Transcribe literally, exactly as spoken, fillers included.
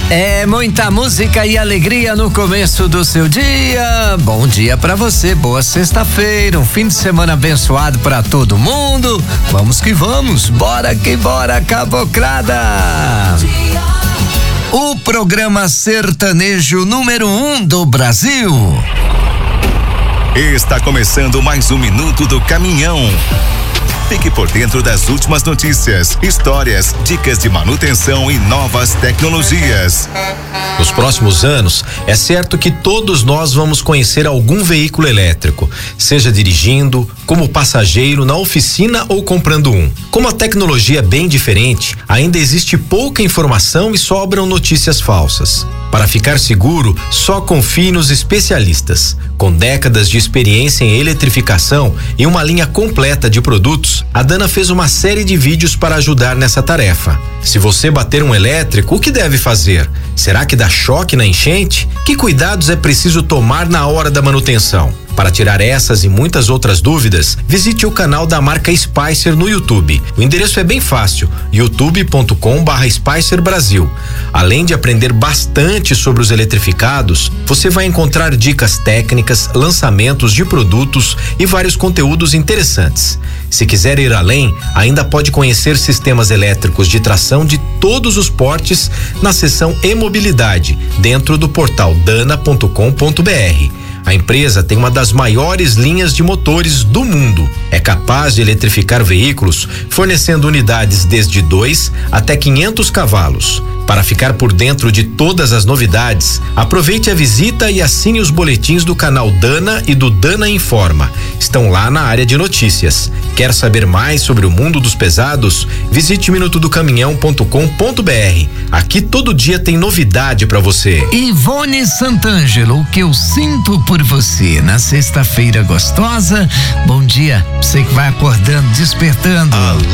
É muita música e alegria no começo do seu dia. Bom dia pra você, boa sexta-feira, um fim de semana abençoado pra todo mundo. Vamos que vamos, bora que bora, caboclada. O programa sertanejo número um do Brasil. Está começando mais um minuto do caminhão. Fique por dentro das últimas notícias, histórias, dicas de manutenção e novas tecnologias. Nos próximos anos, é certo que todos nós vamos conhecer algum veículo elétrico, seja dirigindo, como passageiro, na oficina ou comprando um. Como a tecnologia é bem diferente, ainda existe pouca informação e sobram notícias falsas. Para ficar seguro, só confie nos especialistas. Com décadas de experiência em eletrificação e uma linha completa de produtos, a Dana fez uma série de vídeos para ajudar nessa tarefa. Se você bater um elétrico, o que deve fazer? Será que dá choque na enchente? Que cuidados é preciso tomar na hora da manutenção? Para tirar essas e muitas outras dúvidas, visite o canal da marca Spicer no YouTube. O endereço é bem fácil, youtube ponto com barra Spicer Brasil. Além de aprender bastante sobre os eletrificados, você vai encontrar dicas técnicas, lançamentos de produtos e vários conteúdos interessantes. Se quiser ir além, ainda pode conhecer sistemas elétricos de tração de todos os portes na seção E-Mobilidade, dentro do portal dana ponto com ponto br. A empresa tem uma das maiores linhas de motores do mundo. É capaz de eletrificar veículos, fornecendo unidades desde dois até quinhentos cavalos. Para ficar por dentro de todas as novidades, aproveite a visita e assine os boletins do canal Dana e do Dana Informa. Estão lá na área de notícias. Quer saber mais sobre o mundo dos pesados? Visite minuto do caminhão ponto com ponto br. Aqui todo dia tem novidade para você. Ivone Santangelo, o que eu sinto por você na sexta-feira gostosa. Bom dia, você que vai acordando, despertando.